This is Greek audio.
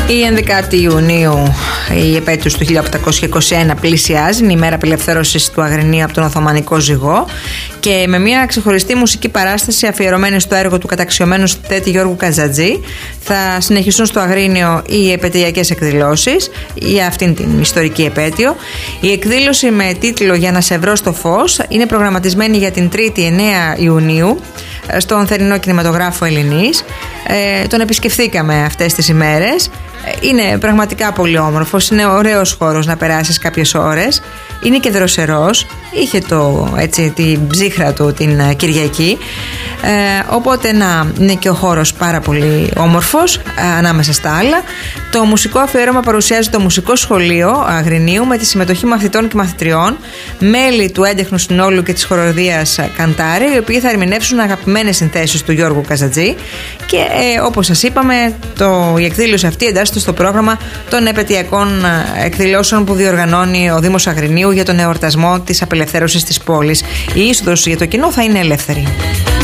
Η 11η Ιουνίου, η επέτειος του 1821, πλησιάζει, είναι η μέρα απελευθέρωσης του Αγρινίου από τον Οθωμανικό ζυγό, και με μια ξεχωριστή μουσική παράσταση αφιερωμένη στο έργο του καταξιωμένου συνθέτη Γιώργου Καζατζή θα συνεχιστούν στο Αγρίνιο οι επετειακές εκδηλώσεις για αυτήν την ιστορική επέτειο. Η εκδήλωση με τίτλο «Για να σε βρω στο φως» είναι προγραμματισμένη για την 3η 9 Ιουνίου στον Θερινό Κινηματογράφο Ελληνής. Τον επισκεφθήκαμε αυτές τις ημέρες. Είναι πραγματικά πολύ όμορφος, είναι ωραίος χώρος να περάσεις κάποιες ώρες. Είναι και δροσερός, είχε την ψύχρα του την Κυριακή, οπότε είναι και ο χώρος πάρα πολύ όμορφος ανάμεσα στα άλλα. Το μουσικό αφιέρωμα παρουσιάζει το Μουσικό Σχολείο Αγρινίου με τη συμμετοχή μαθητών και μαθητριών, μέλη του έντεχνου συνόλου και της χοροδίας Καντάρη, οι οποίοι θα ερμηνεύσουν αγαπημένες συνθέσεις του Γιώργου Καζατζή, και όπως σας είπαμε, η εκδήλωση αυτή εντάσσεται στο πρόγραμμα των επετειακών εκδηλώσεων που διοργανώνει ο Δήμος Αγρινίου για τον εορτασμό της απελευθέρωσης της πόλης. Η είσοδος για το κοινό θα είναι ελεύθερη.